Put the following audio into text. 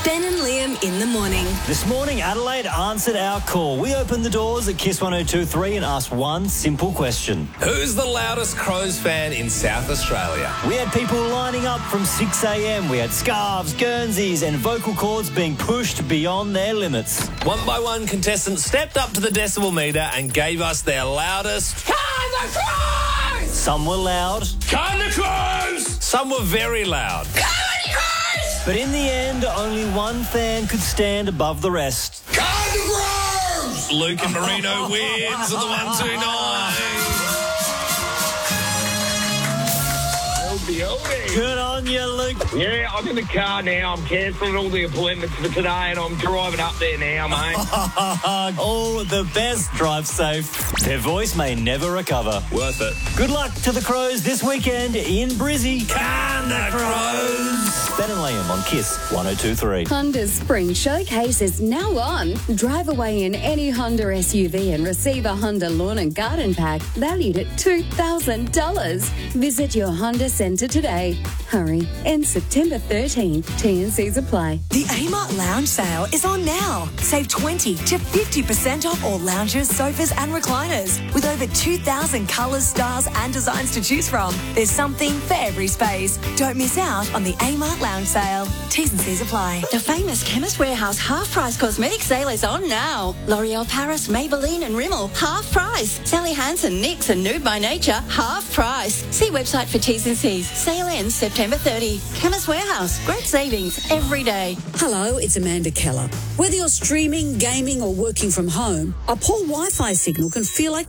Ben and Liam in the morning. This morning, Adelaide answered our call. We opened the doors at Kiss 102.3 and asked one simple question. Who's the loudest Crows fan in South Australia? We had people lining up from 6 a.m. We had scarves, Guernseys and vocal cords being pushed beyond their limits. One by one, contestants stepped up to the decibel meter and gave us their loudest. Can the Crows! Some were loud. Can the Crows! Some were very loud. Can the Crows! But in the end, only one fan could stand above the rest. Can the Crows! Luke and Marino wins on the 129. Good on you, Luke. Yeah, I'm in the car now. I'm cancelling all the appointments for today and I'm driving up there now, mate. All the best. Drive safe. Their voice may never recover. Worth it. Good luck to the Crows this weekend in Brizzy. Can the Crows! Ben and Liam on Kiss 102.3. Honda's Spring Showcase is now on. Drive away in any Honda SUV and receive a Honda Lawn and Garden Pack valued at $2,000. Visit your Honda Centre today. Hurry. Ends September 13th. T&Cs apply. The Amart Lounge sale is on now. Save 20 to 50% off all lounges, sofas and recliners. With over 2,000 colours, styles and designs to choose from. There's something for every space. Don't miss out on the Amart Lounge sale. T&Cs apply. The famous Chemist Warehouse half-price cosmetic sale is on now. L'Oreal Paris, Maybelline and Rimmel, half price. Sally Hansen, NYX and Nude by Nature, half price. See website for T's and C's. Sale ends September 30. Chemist Warehouse, great savings every day. Hello, it's Amanda Keller. Whether you're streaming, gaming or working from home, a poor Wi-Fi signal can feel like